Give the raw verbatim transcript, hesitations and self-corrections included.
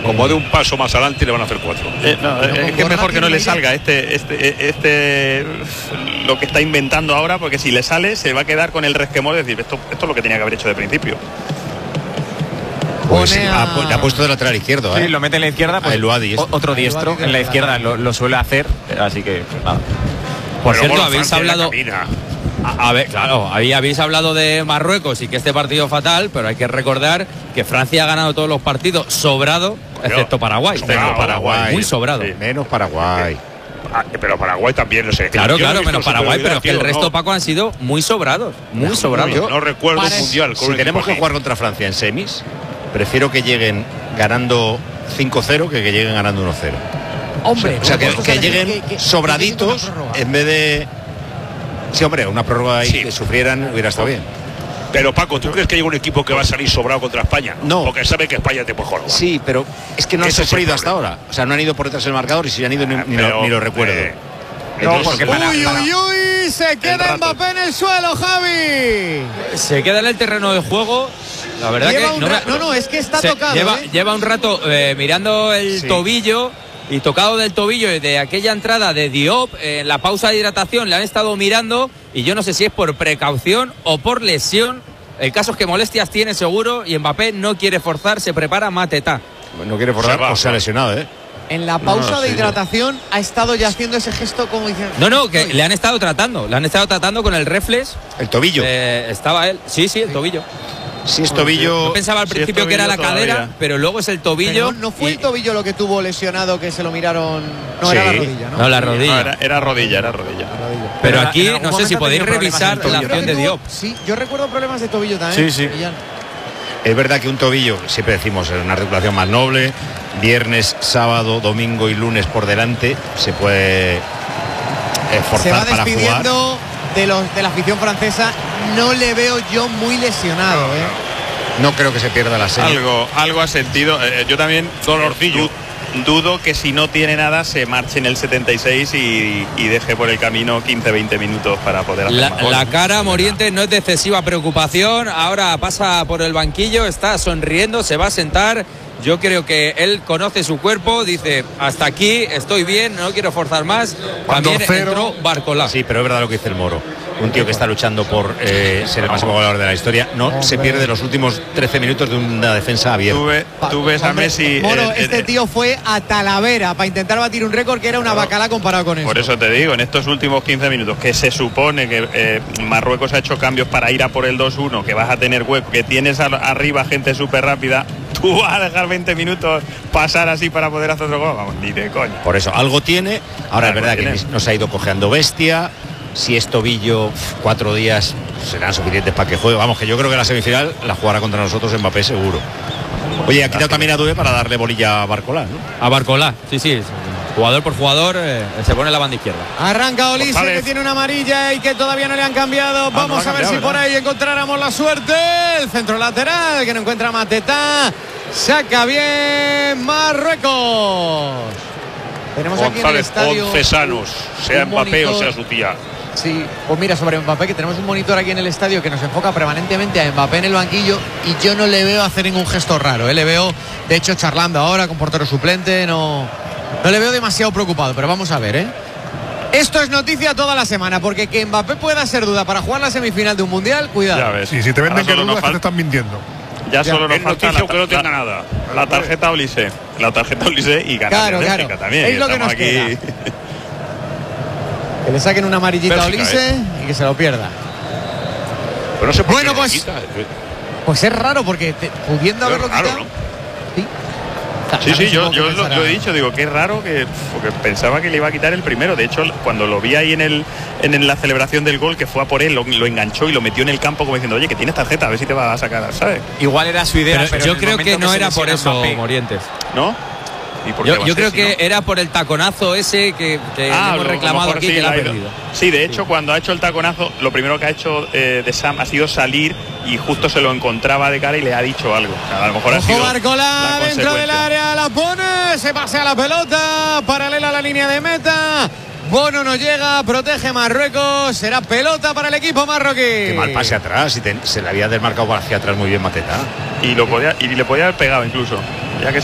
Como de un paso más adelante le van a hacer cuatro. Eh, no, es que es mejor que no le salga este, este, este, lo que está inventando ahora, porque si le sale se va a quedar con el resquemor de decir, esto, esto es lo que tenía que haber hecho de principio. Pues sí, a... ha, le ha puesto de lateral izquierdo, ¿eh? Sí, lo mete en la izquierda, pues Eluadi, otro diestro en la izquierda lo, lo suele hacer, así que pues nada. Por Pero cierto, bueno, habéis Francia hablado... camina. A, a ver, claro, ahí habéis hablado de Marruecos y que este partido fatal, pero hay que recordar que Francia ha ganado todos los partidos sobrado, excepto Paraguay. Sobrado, Paraguay. Muy sobrado. Sí. Menos Paraguay. Ah, pero Paraguay también, no sé. Claro, Yo no claro, he visto menos Paraguay, pero es que el superioridad, resto, tío, Paco, han sido muy sobrados, muy no, sobrados. No, no recuerdo Para- un mundial. con Si un tenemos equipo que jugar contra Francia en semis, prefiero que lleguen ganando cinco cero que que lleguen ganando uno cero. Hombre, O sea, que, pues, que que- lleguen que- que- sobraditos que- que- que- que- en vez de... Sí, hombre, una prórroga ahí Sí. que sufrieran hubiera estado bien. Pero Paco, ¿tú crees que llega un equipo que va a salir sobrado contra España? No. Porque sabe que España te puede jugar. Sí, pero es que no han Ese es el sufrido hasta problema. ahora. O sea, no han ido por detrás del marcador y si han ido ni, ni Pero, lo, ni lo recuerdo. eh, No, Entonces, porque para- Uy, para- uy, uy, se queda rato. Mbappé en el suelo, Javi. Se queda en el terreno de juego. La verdad Lleva que un no, ra- me- no, no, es que está se- tocado, Lleva, ¿eh? lleva un rato eh, mirando el Sí. tobillo y tocado del tobillo de aquella entrada de Diop. Eh, en la pausa de hidratación le han estado mirando y yo no sé si es por precaución o por lesión. El caso es que molestias tiene seguro y Mbappé no quiere forzar, se prepara Mateta. No quiere forzar Se va, o se ha va. lesionado, ¿eh? En la pausa No, no, de sí, hidratación ha estado ya haciendo ese gesto como diciendo... No, no, que le han estado tratando, le han estado tratando con el reflex. El tobillo. Eh, estaba él, sí, sí, el tobillo. Si es tobillo... Yo pensaba al si es principio que era la tobillo cadera, todavía. pero luego es el tobillo. Pero no, no fue y- el tobillo lo que tuvo lesionado que se lo miraron... No, era la Sí. rodilla, ¿no? No, la rodilla. No, era, era rodilla, era rodilla. La rodilla. Pero Pero aquí en algún no sé si momento ha podéis tenido problemas en el revisar la tobillo. Yo creo acción que de tuvo- Diop. Sí, yo recuerdo problemas de tobillo también. Sí, sí. Millán. Es verdad que un tobillo, siempre decimos, es una articulación más noble. Viernes, sábado, domingo y lunes por delante se puede Se va esforzar para jugar. despidiendo de, los, de la afición francesa. No le veo yo muy lesionado, ¿eh? No creo que se pierda la serie. Algo, algo ha sentido. Eh, yo también Dolorcillo. du- dudo que si no tiene nada se marche en el setenta y seis y, y deje por el camino quince veinte minutos para poder hacer La, más. la cara Morientes no es de excesiva preocupación. Ahora pasa por el banquillo, está sonriendo, se va a sentar. Yo creo que él conoce su cuerpo, dice, hasta aquí estoy bien, no quiero forzar más. Cuando También cero- entró Barcolá. Sí, pero es verdad lo que dice el Moro. Un tío que está luchando por eh, ser el máximo goleador de la historia. No se pierde los últimos trece minutos de una defensa abierta. Tú, ve- tú ves a Hombre, Messi. Moro, eh, eh, este eh, tío fue a Talavera para intentar batir un récord que era una bacala comparado con eso. Por eso te digo, en estos últimos quince minutos, que se supone que eh, Marruecos ha hecho cambios para ir a por el dos uno, que vas a tener hueco, que tienes a- arriba gente súper rápida, tú vas a dejar veinte minutos pasar así para poder hacer otro gol. Vamos, ni de coña. Por eso, algo tiene. Ahora Algo es verdad tiene. que nos ha ido cojeando bestia. Si es tobillo, cuatro días serán suficientes para que juegue. Vamos, que yo creo que la semifinal la jugará contra nosotros Mbappé seguro. Oye, ha quitado también a Due para darle bolilla a Barcolá, ¿no? A Barcolá, sí, sí. Jugador por jugador eh, se pone en la banda izquierda. Arranca Olise, González. que tiene una amarilla y que todavía no le han cambiado. Vamos no la a ha ver cambiado, si por ¿verdad? ahí encontráramos la suerte. El centro lateral que no encuentra Mateta. Saca bien Marruecos. Tenemos aquí en el González, estadio once sanos, sea un Mbappé o monitor. sea su tía. Sí, pues mira, sobre Mbappé, que tenemos un monitor aquí en el estadio que nos enfoca permanentemente a Mbappé en el banquillo y yo no le veo hacer ningún gesto raro, ¿eh? Le veo, de hecho, charlando ahora con portero suplente, no, no le veo demasiado preocupado, pero vamos a ver, ¿eh? Esto es noticia toda la semana, porque que Mbappé pueda ser duda para jugar la semifinal de un Mundial, cuidado. Ya ves. Sí, si te venden Ahora que solo dudas, nos que te fal- están mintiendo. Ya solo nos Es falta noticia la, que no tenga la- nada. la tarjeta Olise. La tarjeta Olise y ganar Claro, en claro. Bélgica también. Es lo que Estamos nos aquí. Que le saquen una amarillita a Bélgica, Olise y que se lo pierda. Pero no sé por Bueno, qué lo pues- quita. Pues es raro, porque te- pudiendo Es haberlo raro, quitado... ¿no? Sí. Sí, sí, yo, Supongo que yo lo, pensará- lo he dicho, digo, qué raro que porque pensaba que le iba a quitar el primero. De hecho, cuando lo vi ahí en el en, en la celebración del gol, que fue a por él, lo, lo enganchó y lo metió en el campo como diciendo, oye, que tienes tarjeta, a ver si te va a sacar, ¿sabes? Igual era su idea, Pero pero yo en el creo momento que no se era por lesiona eso, Mbappé. Morientes. ¿No? ¿Y por qué Yo, va a yo ser creo si que no? era por el taconazo ese que, que Ah, hemos lo- reclamado a lo mejor aquí sí, que lo ha la ha ido. perdido. Sí, de hecho, cuando ha hecho el taconazo, lo primero que ha hecho eh, de Sam ha sido salir y justo se lo encontraba de cara y le ha dicho algo. O sea, a lo mejor ha Ojo sido Barcolá la dentro del consecuencia. área, la pone, se pasea la pelota, paralela a la línea de meta. Bono no llega, protege Marruecos, será pelota para el equipo marroquí. Qué mal pase atrás. Y te- se le había desmarcado hacia atrás muy bien Mateta. Y, lo podía, y le podía haber pegado incluso. Ya que